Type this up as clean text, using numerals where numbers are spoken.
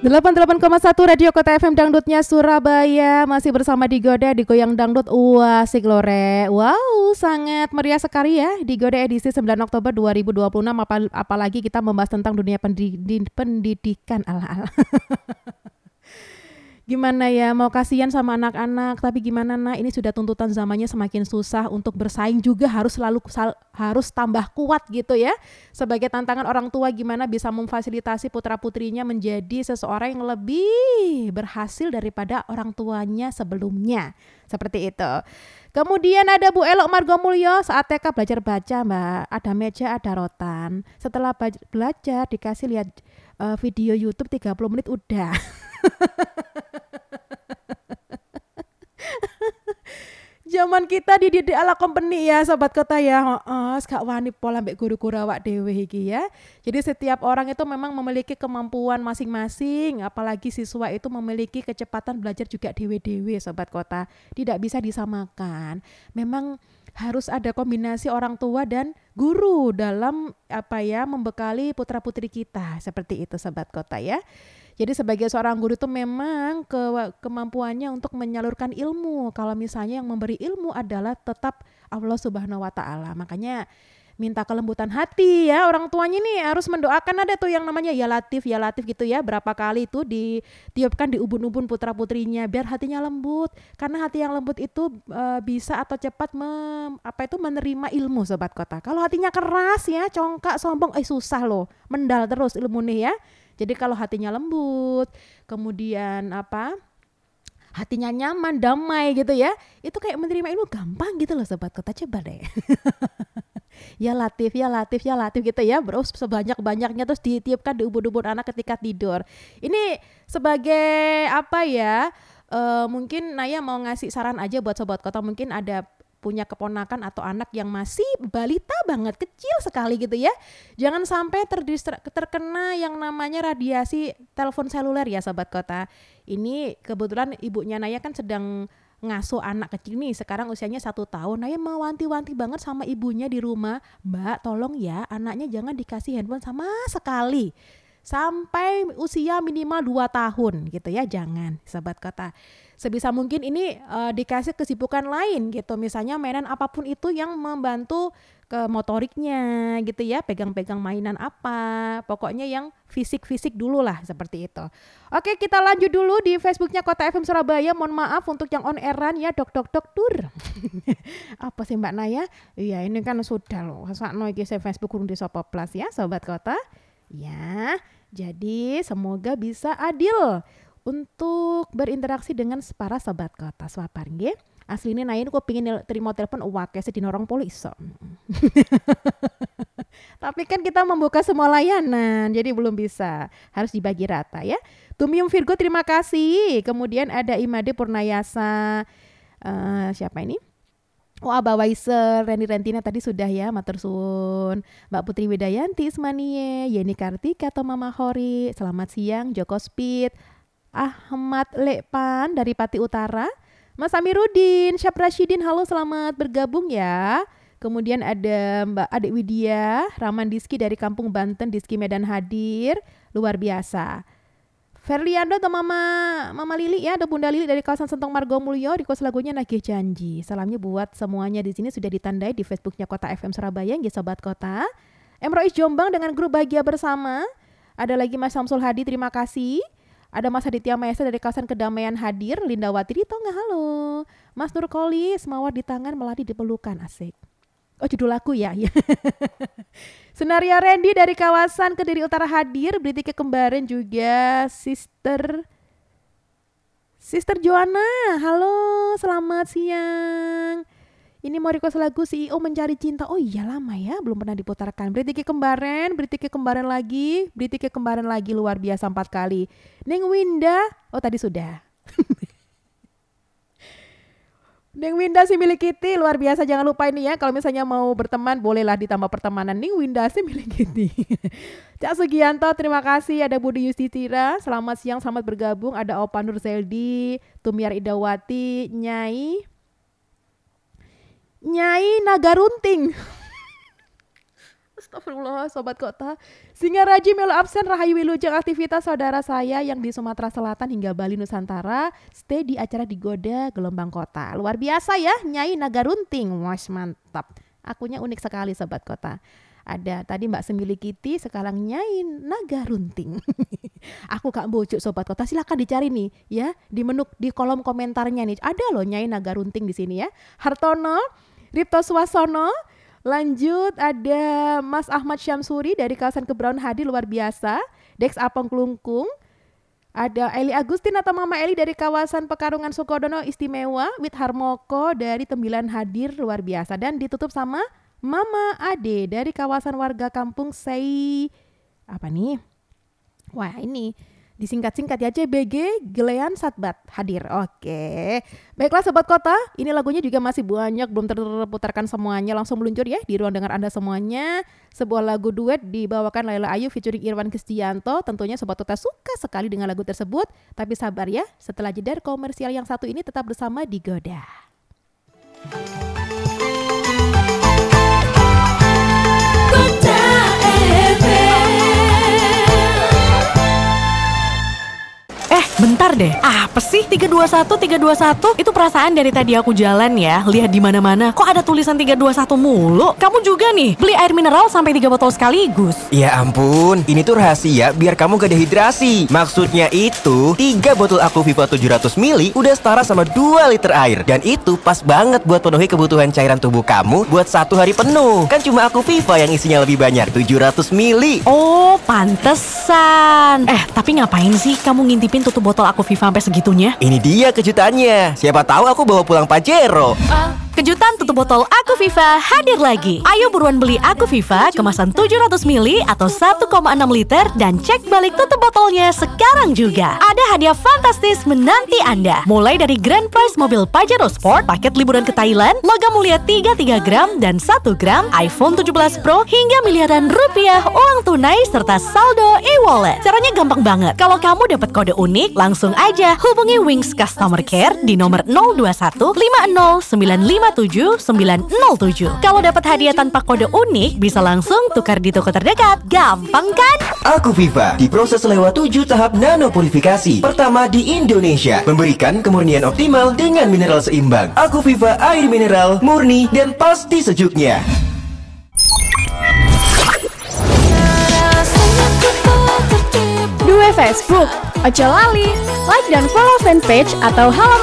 88,1 Radio Kota FM Dangdutnya Surabaya. Masih bersama Digoda di Goyang Dangdut. Wah, asik lore. Wow, sangat meriah sekali ya Digoda edisi 9 Oktober 2026. Apalagi kita membahas tentang dunia pendidikan ala-ala. Gimana ya, mau kasihan sama anak-anak, tapi gimana nak, ini sudah tuntutan zamannya semakin susah, untuk bersaing juga harus tambah kuat gitu ya. Sebagai tantangan orang tua, gimana bisa memfasilitasi putra-putrinya menjadi seseorang yang lebih berhasil daripada orang tuanya sebelumnya. Seperti itu. Kemudian ada Bu Elok Margomulyo, saat TK belajar baca Mbak, ada meja, ada rotan. Setelah belajar dikasih lihat video YouTube 30 menit udah. Zaman kita dididik ala company ya sobat kota ya. Gak wani pola mbek guru-guru awak dhewe iki ya. Jadi setiap orang itu memang memiliki kemampuan masing-masing, apalagi siswa itu memiliki kecepatan belajar juga dewe-dewe sobat kota. Tidak bisa disamakan. Memang harus ada kombinasi orang tua dan guru dalam membekali putra-putri kita. Seperti itu sobat kota ya. Jadi sebagai seorang guru itu memang kemampuannya untuk menyalurkan ilmu. Kalau misalnya yang memberi ilmu adalah tetap Allah Subhanahu wa taala. Makanya minta kelembutan hati ya, orang tuanya nih harus mendoakan. Ada tuh yang namanya ya Latif gitu ya. Berapa kali itu ditiupkan di ubun-ubun putra-putrinya biar hatinya lembut. Karena hati yang lembut itu bisa atau cepat menerima ilmu sobat kota. Kalau hatinya keras ya, congkak, sombong, susah loh. Mendal terus ilmu nih ya. Jadi kalau hatinya lembut, kemudian hatinya nyaman, damai gitu ya, itu kayak menerima ilmu gampang gitu loh sobat kota. Coba deh. Ya Latif gitu ya, bro, sebanyak-banyaknya terus ditiupkan di ubun-ubun anak ketika tidur. Ini sebagai mungkin Naya mau ngasih saran aja buat sobat kota, mungkin ada punya keponakan atau anak yang masih balita banget, kecil sekali gitu ya. Jangan sampai terkena yang namanya radiasi telepon seluler ya sobat kota. Ini kebetulan ibunya Naya kan sedang ngasuh anak kecil nih, sekarang usianya 1 tahun. Naya mau wanti-wanti banget sama ibunya di rumah, Mbak tolong ya anaknya jangan dikasih handphone sama sekali sampai usia minimal 2 tahun gitu ya, jangan sobat kota. Sebisa mungkin ini dikasih kesibukan lain gitu, misalnya mainan apapun itu yang membantu ke motoriknya gitu ya, pegang-pegang mainan apa, pokoknya yang fisik dulu lah seperti itu. Oke, kita lanjut dulu di Facebooknya Kota FM Surabaya. Mohon maaf untuk yang on airan ya, dok tur. Apa sih Mbak Naya? Iya ini kan sudah loh, sakno iki Facebook kurung di Sopo Plus ya sobat kota. Ya, jadi semoga bisa adil untuk berinteraksi dengan para sobat kota. Swapar nggih. Asline Naya kok pengin terima telepon wake sedinorong poliso. Tapi kan kita membuka semua layanan, jadi belum bisa. Harus dibagi rata ya. Tumium Virgo terima kasih. Kemudian ada Imade Purnayasa. Siapa ini? Abah Waiser, Reni Rentina tadi sudah ya, matur suwun. Mbak Putri Widayanti Ismanie, Yeni Kartika atau Mama Hori, selamat siang. Joko Speed, Ahmad Lekpan dari Pati Utara, Mas Amiruddin, Syab Rashidin, halo selamat bergabung ya. Kemudian ada Mbak Adik Widya, Raman Diski dari Kampung Banten, Diski Medan hadir, luar biasa. Ferliando atau Mama Lili ya, ada Bunda Lili dari kawasan Sentong Margomulyo, request lagunya Nagih Janji. Salamnya buat semuanya di sini sudah ditandai di Facebooknya Kota FM Surabaya, nggih sobat kota. Emrois Jombang dengan grup Bahagia Bersama. Ada lagi Mas Samsul Hadi, terima kasih. Ada Mas Aditya Maesa dari kawasan Kedamaian hadir, Lindawati di Tonga, halo. Mas Nurkolis, mawar di tangan melati di pelukan, asik. Oh judul lagu ya. Senaria Randy dari kawasan Kediri Utara hadir, Britike Kembaran juga, Sister Joanna, halo selamat siang. Ini mau request lagu CEO Mencari Cinta. Oh iya lama ya, belum pernah diputarkan. Britike Kembaran lagi luar biasa 4 kali. Neng Winda, oh tadi sudah. Neng Winda si milik Kitty, luar biasa, jangan lupa ini ya, kalau misalnya mau berteman bolehlah ditambah pertemanan. Neng Winda si milik Kitty. Cak Sugianto terima kasih, ada Budi Yustitira, selamat siang, selamat bergabung, ada Opa Nur Zeldi, Tumiar Idawati, Nyai Nagarunting. Astagfirullah, Sobat Kota. Singaraji melu absen Rahayu Wilujeng aktivitas saudara saya yang di Sumatera Selatan hingga Bali Nusantara stay di acara Digoda Gelombang Kota. Luar biasa ya, Nyai Nagarunting. Wah, mantap. Akunya unik sekali Sobat Kota. Ada tadi Mbak Semili Kiti, sekarang Nyai Nagarunting. Aku gak bocok Sobat Kota, silakan dicari nih ya di menu di kolom komentarnya nih. Ada loh Nyai Nagarunting di sini ya. Hartono, Ripto Swasono. Lanjut ada Mas Ahmad Syamsuri dari kawasan Kebraun Hadi, luar biasa. Dex Apong Klungkung. Ada Eli Agustin atau Mama Eli dari kawasan Pekarungan Sukodono istimewa. Wit Harmoko dari Tembilan hadir, luar biasa. Dan ditutup sama Mama Ade dari kawasan warga kampung Sei. Apa nih? Wah ini disingkat-singkat ya, CBG Gelean Satbat hadir. Oke. Baiklah Sobat Kota, ini lagunya juga masih banyak, belum terputarkan semuanya. Langsung meluncur ya di ruang dengar Anda semuanya. Sebuah lagu duet dibawakan Laila Ayu featuring Irwan Kristianto. Tentunya Sobat Kota suka sekali dengan lagu tersebut. Tapi sabar ya, setelah jeda komersial yang satu ini tetap bersama Digoda. Bentar deh, apa sih 321 itu perasaan dari tadi aku jalan ya, lihat di mana-mana kok ada tulisan 321 mulu. Kamu juga nih beli air mineral sampai 3 botol sekaligus. Ya ampun, ini tuh rahasia biar kamu gak dehidrasi. Maksudnya itu 3 botol Aquaviva 700 ml udah setara sama 2 liter air. Dan itu pas banget buat penuhi kebutuhan cairan tubuh kamu buat 1 hari penuh. Kan cuma Aquaviva yang isinya lebih banyak, 700 ml. Oh, pantesan. Tapi ngapain sih kamu ngintipin tutup botol Aquaviva sampai segitunya? Ini dia kejutannya. Siapa tahu aku bawa pulang Pajero. Kejutan tutup botol Aquaviva hadir lagi. Ayo buruan beli Aquaviva kemasan 700 ml atau 1,6 liter dan cek balik tutup botolnya sekarang juga. Ada hadiah fantastis menanti Anda. Mulai dari grand prize mobil Pajero Sport, paket liburan ke Thailand, logam mulia 33 gram dan 1 gram, iPhone 17 Pro hingga miliaran rupiah uang tunai serta saldo e-wallet. Caranya gampang banget. Kalau kamu dapat kode unik, langsung aja hubungi Wings Customer Care di nomor 021 50 95 907. Kalau dapat hadiah tanpa kode unik, bisa langsung tukar di toko terdekat. Gampang kan? Aquaviva diproses lewat 7 tahap nanopurifikasi. Pertama di Indonesia, memberikan kemurnian optimal dengan mineral seimbang. Aquaviva air mineral murni dan pasti sejuknya. Dua Facebook, ojo lali, like dan follow fanpage atau halaman